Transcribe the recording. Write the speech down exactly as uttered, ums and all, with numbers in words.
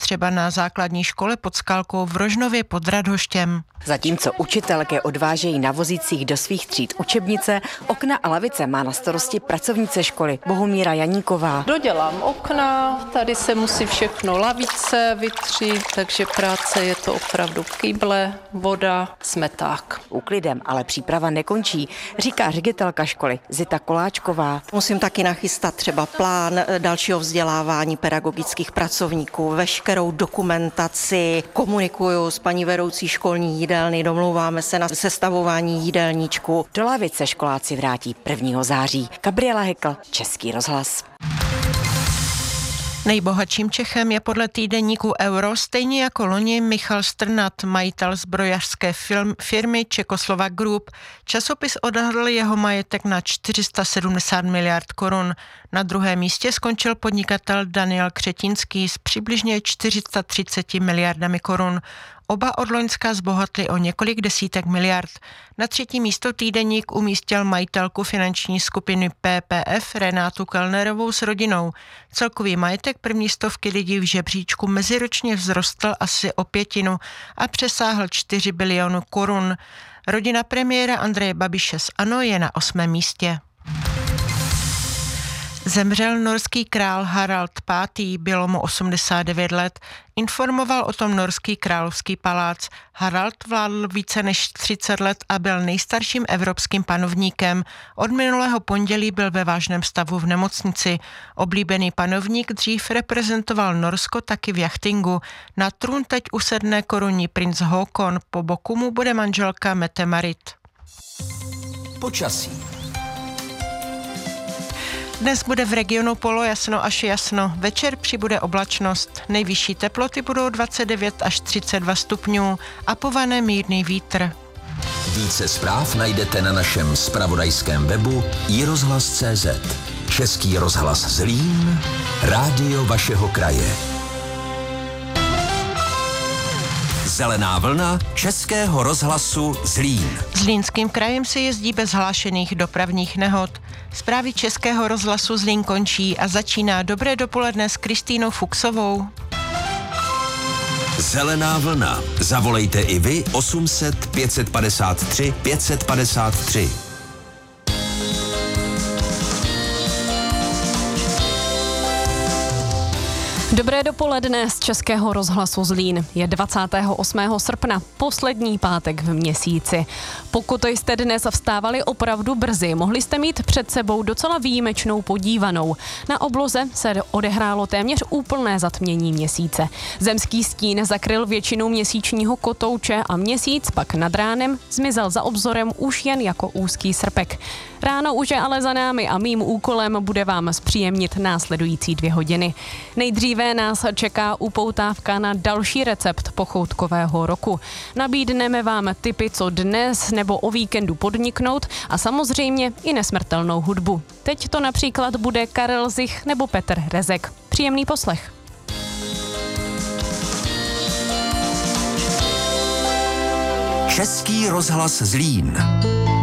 třeba na základní škole pod Skalkou v Rožnově pod Radhoštěm. Zatímco učitelky odvážejí na vozících do svých tříd učebnice, okna a lavice má na starosti pracovnice školy Bohumíra Janíková. Dodělám okna, tady se musí všechno lavice vytřít, takže práce je to opravdu kýble, voda, smeták. Úklidem ale příprava nekončí, říká ředitelka školy Zita Koláčková. Musím taky nachystat třeba plán dalšího vzdělávání pedagogických pracovníků, veškerou dokumentaci, komunikuju s paní vedoucí školní jídelny, domlouváme se na sestavování jídelníčku. Do lavic se školáci vrátí prvního září. Gabriela Hekl, Český rozhlas. Nejbohatším Čechem je podle týdeníku Euro stejně jako loni Michal Strnad, majitel zbrojařské firmy Czechoslovak Group. Časopis odhadl jeho majetek na čtyři sta sedmdesát miliard korun. Na druhém místě skončil podnikatel Daniel Křetínský s přibližně čtyři sta třicet miliardami korun. Oba od loňska zbohatli o několik desítek miliard. Na třetí místo týdeník umístil majitelku finanční skupiny P P F Renátu Kellnerovou s rodinou. Celkový majetek první stovky lidí v žebříčku meziročně vzrostl asi o pětinu a přesáhl čtyři biliony korun. Rodina premiéra Andreje Babiše z ANO je na osmém místě. Zemřel norský král Harald pátý, bylo mu osmdesát devět let, informoval o tom norský královský palác. Harald vládl více než třicet let a byl nejstarším evropským panovníkem. Od minulého pondělí byl ve vážném stavu v nemocnici. Oblíbený panovník dřív reprezentoval Norsko taky v jachtingu. Na trůn teď usedne korunní princ Håkon, po boku mu bude manželka Mette-Marit. Počasí. Dnes bude v regionu polojasno až jasno, večer přibude oblačnost, nejvyšší teploty budou dvacet devět až třicet dva stupňů a povane mírný vítr. Více zpráv najdete na našem zpravodajském webu i rozhlas tečka cé zet. Český rozhlas Zlín, rádio vašeho kraje. Zelená vlna Českého rozhlasu Zlín. Zlínským krajem se jezdí bez hlášených dopravních nehod. Zprávy Českého rozhlasu Zlín končí a začíná dobré dopoledne s Kristýnou Fuchsovou. Zelená vlna. Zavolejte i vy osm set pět set padesát tři pět set padesát tři. Dobré dopoledne z Českého rozhlasu Zlín. Je dvacátého osmého srpna, poslední pátek v měsíci. Pokud jste dnes vstávali opravdu brzy, mohli jste mít před sebou docela výjimečnou podívanou. Na obloze se odehrálo téměř úplné zatmění měsíce. Zemský stín zakryl většinu měsíčního kotouče a měsíc pak nad ránem zmizel za obzorem už jen jako úzký srpek. Ráno už je ale za námi a mým úkolem bude vám zpříjemnit následující dvě hodiny. Nejdříve nás čeká upoutávka na další recept pochoutkového roku. Nabídneme vám tipy, co dnes nebo o víkendu podniknout a samozřejmě i nesmrtelnou hudbu. Teď to například bude Karel Zich nebo Petr Rezek. Příjemný poslech. Český rozhlas Zlín.